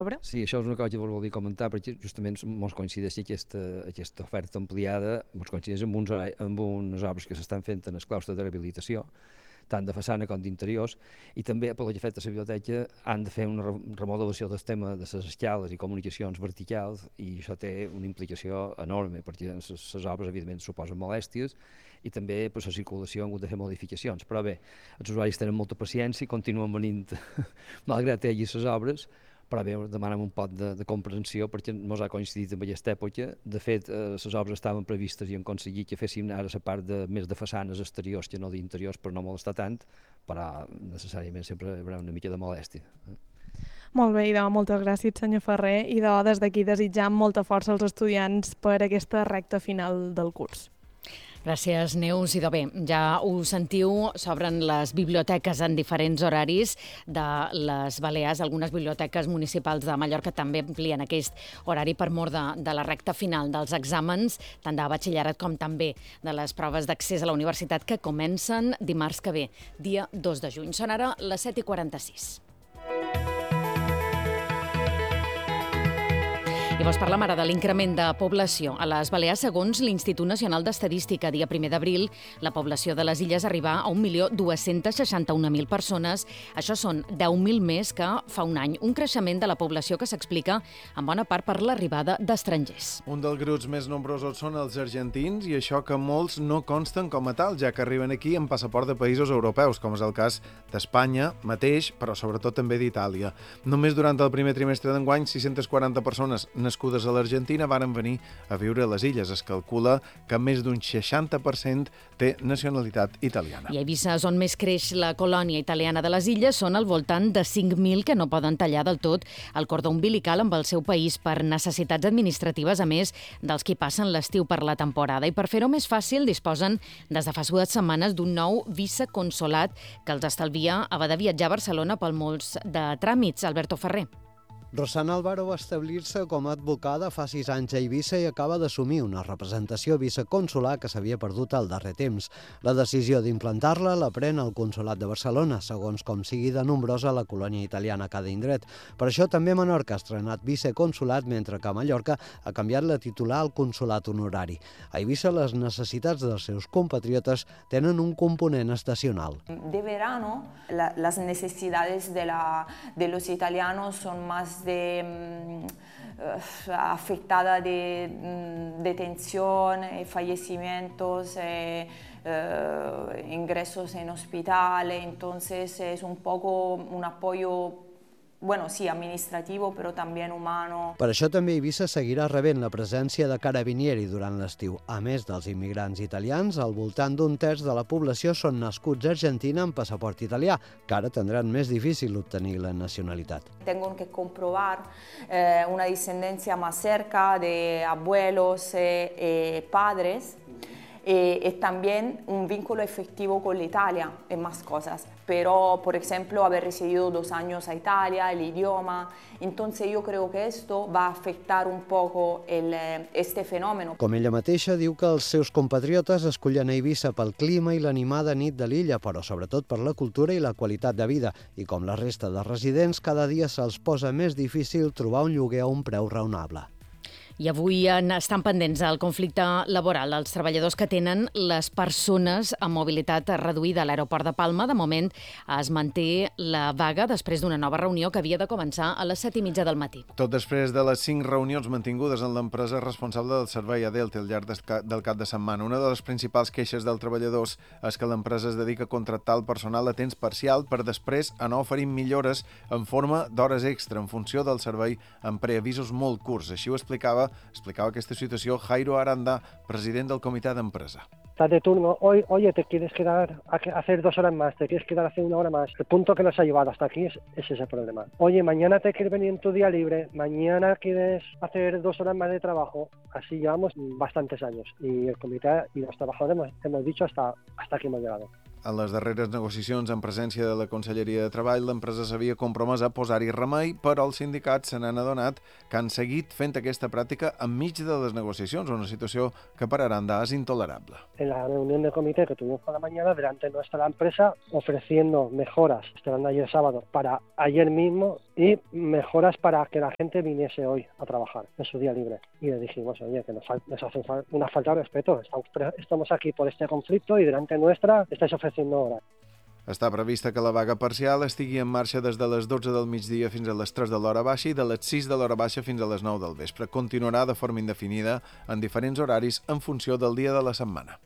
Febrer? Sí, això és una cosa que volia comentar, perquè justament ens coincideix aquesta oferta ampliada, ens coincideix amb unes obres que s'estan fent en el claustre de rehabilitació, tant de façana com d'interiors, i també per l'efecte de la biblioteca han de fer una remodelació del tema de les escales i comunicacions verticals, i això té una implicació enorme, perquè les obres evidentment suposen molèsties, i també per la circulació han hagut de fer modificacions. Però bé, els usuaris tenen molta paciència i continuen venint malgrat ells les obres, però bé, demanem un poc de comprensió perquè ens ha coincidit amb aquesta època. De fet, les obres estaven previstes i hem aconseguit que féssim ara la part més de façanes exteriors que no d'interiors per no molestar tant, però necessàriament sempre hi haurà una mica de molèstia. Molt bé, idò, moltes gràcies, senyor Ferrer, i des d'aquí desitjam molta força als estudiants per aquesta recta final del curs. Gràcies, Neus. Idò, bé, ja ho sentiu, s'obren les biblioteques en diferents horaris de les Balears. Algunes biblioteques municipals de Mallorca també amplien aquest horari per mor de la recta final dels exàmens, tant de batxillerat com també de les proves d'accés a la universitat, que comencen dimarts que ve, dia 2 de juny. Són ara les 7:46. I vols parlar ara de l'increment de població a les Balears. Segons l'Institut Nacional d'Estadística, dia 1 d'abril, la població de les illes arriba a 1.261.000 persones. Això són 10.000 més que fa un any. Un creixement de la població que s'explica en bona part per l'arribada d'estrangers. Un dels grups més nombrosos són els argentins, i això que molts no consten com a tal, ja que arriben aquí amb passaport de països europeus, com és el cas d'Espanya mateix, però sobretot també d'Itàlia. Només durant el primer trimestre d'enguany, 640 persones nascudes a l'Argentina varen venir a viure a les illes. Es calcula que més d'un 60% té nacionalitat italiana. I a Eivissa, on més creix la colònia italiana de les illes, són al voltant de 5.000 que no poden tallar del tot el cordó umbilical amb el seu país per necessitats administratives, a més dels que passen l'estiu per la temporada. I per fer-ho més fàcil, disposen des de fa dues setmanes d'un nou viceconsolat que els estalvia haver de viatjar a Barcelona pel molts de tràmits. Alberto Ferrer. Rosana Álvaro va establir-se com a advocada fa 6 anys a Eivissa i acaba d'assumir una representació viceconsular que s'havia perdut al darrer temps. La decisió d'implantar-la la pren el Consolat de Barcelona, segons com sigui de nombrosa la colònia italiana a cada indret. Per això també Menorca ha estrenat viceconsulat, mentre que Mallorca ha canviat la titular al consolat honorari. A Eivissa les necessitats dels seus compatriotes tenen un component estacional. De verano, las necesidades de los italianos son más afectada de detención, fallecimientos, ingresos en hospital, entonces es un poco un apoyo, bueno, sí, administrativo, però també humano. Per això també Eivissa seguirà rebent la presència de carabinieri durant l'estiu. A més dels immigrants italians, al voltant d'un terç de la població són nascuts a Argentina amb passaport italià, que ara tindran més difícil obtenir la nacionalitat. Tengo que comprobar una descendencia más cerca de abuelos, padres, y también un vínculo efectivo con Italia en más cosas. Pero, por ejemplo, haber residido 2 años a Italia, el idioma. Entonces yo creo que esto va a afectar un poco este fenómeno. Com ella mateixa diu que els seus compatriotes escollen a Eivissa pel clima i l'animada nit de l'illa, però sobretot per la cultura i la qualitat de vida. I com la resta de residents, cada dia se'ls posa més difícil trobar un lloguer a un preu raonable. I avui estan pendents del conflicte laboral els treballadors que tenen les persones amb mobilitat reduïda a l'aeroport de Palma. De moment es manté la vaga després d'una nova reunió que havia de començar a les 7:30 del matí. Tot després de les 5 reunions mantingudes en l'empresa responsable del servei a Delta al llarg del cap de setmana. Una de les principals queixes dels treballadors és que l'empresa es dedica a contractar el personal a temps parcial per després anar oferint millores en forma d'hores extra en funció del servei amb preavisos molt curts. Així ho explicava aquesta situació Jairo Aranda, president del comitè d'empresa. Estás de turno, oye, te quieres quedar a hacer 2 horas más, te quieres quedar a hacer 1 hora más. El punto que nos ha llevado hasta aquí es ese problema. Oye, mañana te quieres venir en tu día libre, mañana quieres hacer 2 horas más de trabajo. Así llevamos bastantes años y el comité y los trabajadores hemos dicho hasta aquí hemos llegado. En les darreres negociacions en presència de la Conselleria de Treball, l'empresa s'havia compromès a posar-hi remei, però els sindicats se n'han adonat que han seguit fent aquesta pràctica enmig de les negociacions, una situació que per Aranda és intolerable. En la reunión de comité que tuvimos por la mañana, delante de nuestra empresa, ofreciendo mejoras, esperando ayer sábado, para ayer mismo y mejoras para que la gente viniese hoy a trabajar en su día libre. Y le dijimos, oye, que nos hace una falta de respeto, estamos aquí por este conflicto y delante nuestra estáis ofreciendo horas. Està prevista que la vaga parcial estigui en marxa des de les 12 del migdia fins a les 3 de l'hora baixa i de les 6 de l'hora baixa fins a les 9 del vespre. Continuarà de forma indefinida en diferents horaris en funció del dia de la setmana.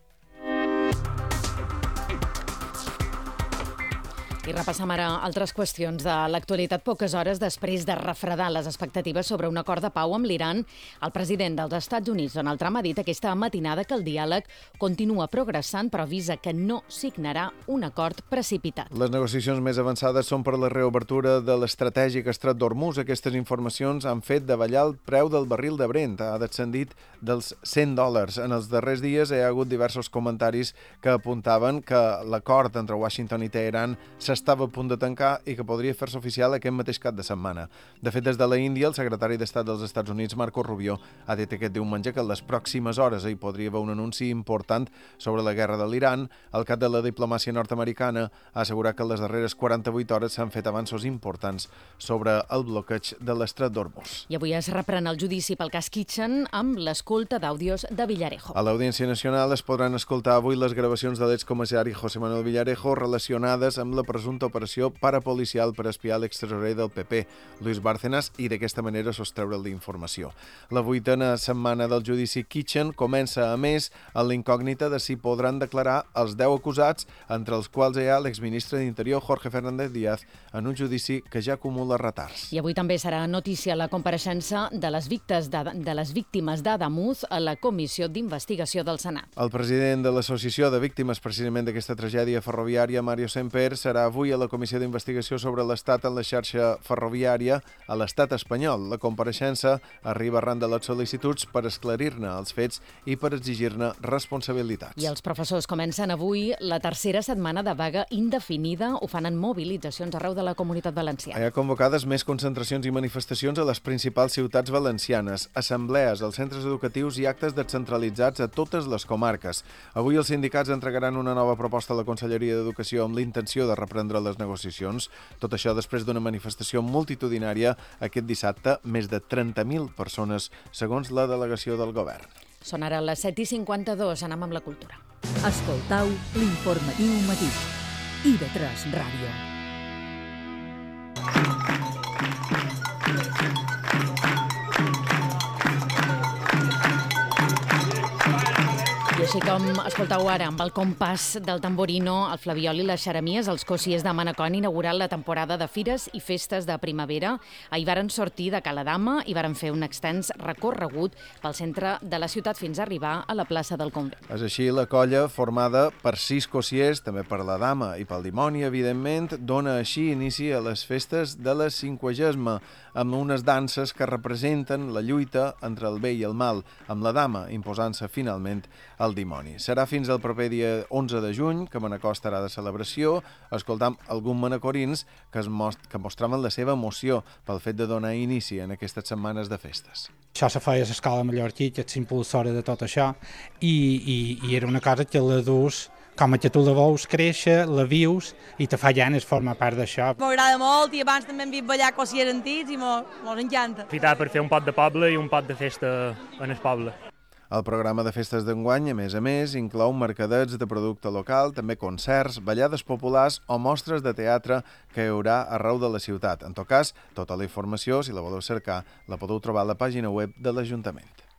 I repassem ara altres qüestions de l'actualitat. Poques hores després de refredar les expectatives sobre un acord de pau amb l'Iran, el president dels Estats Units, Donald Trump, ha dit aquesta matinada que el diàleg continua progressant, però avisa que no signarà un acord precipitat. Les negociacions més avançades són per la reobertura de l'estratègic Estret d'Hormuz. Aquestes informacions han fet davallar el preu del barril de Brent. Ha descendit dels $100. En els darrers dies hi ha hagut diversos comentaris que apuntaven que l'acord entre Washington i Teheran s'estava a punt de tancar i que podria fer-se oficial aquest mateix cap de setmana. De fet, des de la Índia, el secretari d'Estat dels Estats Units, Marco Rubio, ha dit aquest diumenge que en les pròximes hores hi podria haver un anunci important sobre la guerra de l'Iran. El cap de la diplomàcia nord-americana ha assegurat que en les darreres 48 hores s'han fet avanços importants sobre el bloqueig de l'Estret d'Hormuz. I avui es reprèn el judici pel cas Kitchen amb l'escolta d'àudios de Villarejo. A l'Audiència Nacional es podran escoltar avui les gravacions de l'excomissari José Manuel Villarejo relacionades amb la presumpta operació parapolicial per espiar l'extresorer del PP, Luis Bárcenas, i d'aquesta manera sostreure'l d'informació. La 8a setmana del judici Kitchen comença, a més, en l'incògnita de si podran declarar els 10 acusats, entre els quals hi ha l'exministre d'Interior, Jorge Fernández Díaz, en un judici que ja acumula retards. I avui també serà notícia la compareixença de les víctimes d'Adamuz a la Comissió d'Investigació del Senat. El president de l'Associació de Víctimes precisament d'aquesta tragèdia ferroviària, Mario Semper, serà avui a la Comissió d'Investigació sobre l'Estat en la xarxa ferroviària a l'Estat espanyol. La compareixença arriba arran de les sol·licituds per esclarir-ne els fets i per exigir-ne responsabilitats. I els professors comencen avui la tercera setmana de vaga indefinida. Ho fan en mobilitzacions arreu de la Comunitat Valenciana. Hi ha convocades més concentracions i manifestacions a les principals ciutats valencianes, assemblees als centres educatius i actes descentralitzats a totes les comarques. Avui els sindicats entregaran una nova proposta a la Conselleria d'Educació amb l'intenció de reprendre les negociacions. Tot això després d'una manifestació multitudinària aquest dissabte, més de 30.000 persones, segons la delegació del govern. Són ara les 7:52, anem amb la cultura. Escoltau l'informatiu matí. IB3 Ràdio. I així com escoltau ara, amb el compàs del tamborino, el flabiol i les xeremies, els cossiers de Manacor han inaugurat la temporada de fires i festes de primavera. Ahir varen sortir de Cala Dama i varen fer un extens recorregut pel centre de la ciutat fins a arribar a la plaça del Convent. És així, la colla, formada per 6 cossiers, també per la dama i pel dimoni, evidentment, dona així inici a les festes de la 50esima, amb unes danses que representen la lluita entre el bé i el mal, amb la dama imposant-se finalment al dimoni. Serà fins al proper dia 11 de juny que Manacor estarà de celebració, escoltant alguns manacorins que mostraven la seva emoció pel fet de donar inici en aquestes setmanes de festes. Això se feia a l'escola mallorquí, que ets impulsora de tot això, i era una cosa que la dus com que tu la veus créixer, la vius i te fa ganes formar part d'això. M'agrada molt i abans també hem vist ballar cossiers antics i mos encanta. Aprofitar per fer un pot de poble i un pot de festa en el poble. El programa de festes d'enguany, a més, inclou mercadets de producte local, també concerts, ballades populars o mostres de teatre que hi haurà arreu de la ciutat. En tot cas, tota la informació, si la voleu cercar, la podeu trobar a la pàgina web de l'Ajuntament.